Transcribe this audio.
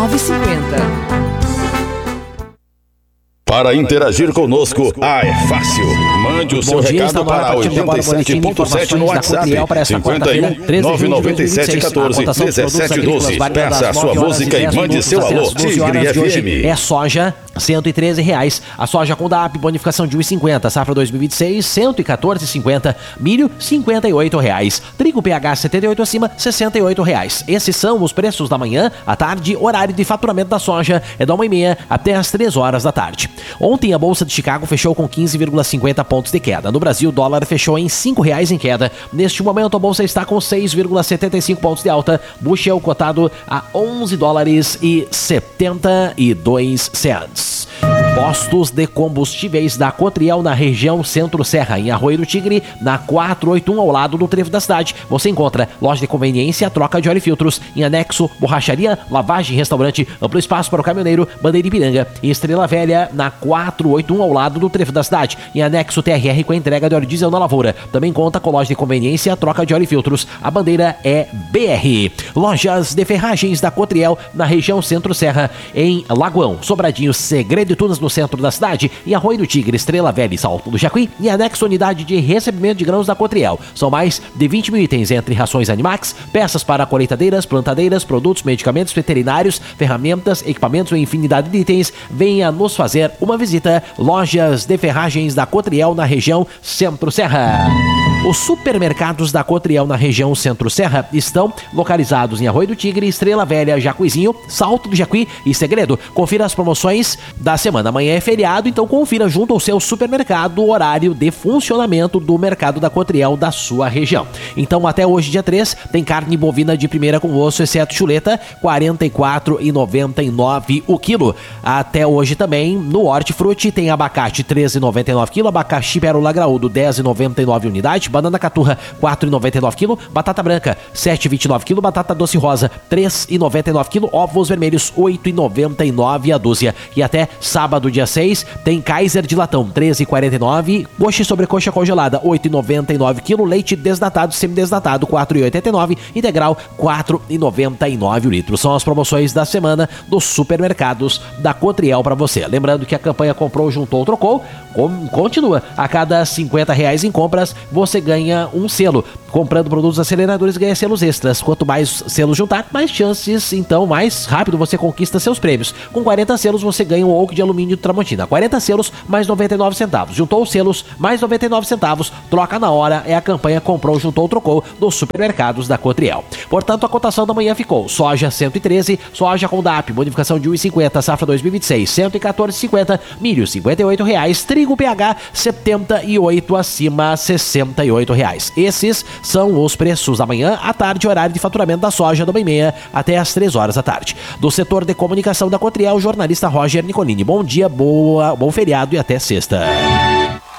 9,50. Para interagir conosco, é fácil. Mande o seu recado para 87.7 no WhatsApp, 51 997 14 17 12. Peça a sua música e mande seu alô. Tigre FM. É soja, R$113. A soja com DAP, bonificação de R$1,50. Safra 2026, R$114,50. Milho, R$58. Trigo PH 78 acima, R$68. Esses são os preços da manhã, à tarde, horário de faturamento da soja é da 1h30 até as 3 horas da tarde. Ontem a Bolsa de Chicago fechou com 15,50 pontos de queda. No Brasil, o dólar fechou em R$5 em queda. Neste momento, a Bolsa está com 6,75 pontos de alta. Bushel cotado a $11,72. Postos de combustíveis da Cotriel na região Centro-Serra, em Arroio do Tigre, na 481 ao lado do trevo da cidade. Você encontra loja de conveniência, troca de óleo e filtros, em anexo, borracharia, lavagem, restaurante, amplo espaço para o caminhoneiro, Bandeira Ipiranga e Estrela Velha, na 481 ao lado do trevo da cidade. Em anexo, TRR com a entrega de óleo diesel na lavoura. Também conta com loja de conveniência, troca de óleo e filtros. A bandeira é BR. Lojas de ferragens da Cotriel na região Centro-Serra, em Lagoão, Sobradinho, Segredo e Tunas no centro da cidade, em Arroio do Tigre, Estrela Velha e Salto do Jacuí, e anexo unidade de recebimento de grãos da Cotriel. São mais de 20 mil itens entre rações Animax, peças para colheitadeiras, plantadeiras, produtos, medicamentos veterinários, ferramentas, equipamentos e infinidade de itens. Venha nos fazer uma visita. Lojas de ferragens da Cotriel na região Centro-Serra. Os supermercados da Cotriel na região Centro-Serra estão localizados em Arroio do Tigre, Estrela Velha, Jacuizinho, Salto do Jacuí e Segredo. Confira as promoções da semana. Amanhã é feriado, então confira junto ao seu supermercado o horário de funcionamento do mercado da Cotriel da sua região. Então até hoje, dia 3, tem carne bovina de primeira com osso, exceto chuleta, R$ 44,99 o quilo. Até hoje também, no Hortifruti, tem abacate R$ 13,99 quilo, abacaxi pérola graúdo R$ 10,99 unidade, banana caturra R$ 4,99 quilo, batata branca R$ 7,29 quilo, batata doce rosa R$ 3,99 quilo, ovos vermelhos R$ 8,99 a dúzia. E até sábado, dia 6, tem Kaiser de latão R$ 13,49, coxa e sobrecoxa congelada R$ 8,99 quilo, leite desnatado, semidesnatado R$ 4,89, integral R$ 4,99 o litro. São as promoções da semana dos supermercados da Cotriel para você. Lembrando que a campanha Comprou, Juntou, Trocou continua. A cada R$ 50 em compras, você ganha um selo. Comprando produtos aceleradores, ganha selos extras. Quanto mais selos juntar, mais chances, então mais rápido você conquista seus prêmios. Com 40 selos, você ganha um Oak de alumínio Tramontina. 40 selos, mais 99 centavos. Juntou os selos, mais 99 centavos. Troca na hora. É a campanha Comprou, Juntou, Trocou dos supermercados da Cotriel. Portanto, a cotação da manhã ficou: soja 113, soja com DAP, bonificação de 1,50, safra 2026, 114,50, milho R$58, trigo PH 78 acima, R$68. Esses são os preços da manhã, à tarde, horário de faturamento da soja da 1h30 até as 3 horas da tarde. Do setor de comunicação da Cotriel, jornalista Roger Nicolini. Bom dia, bom feriado e até sexta.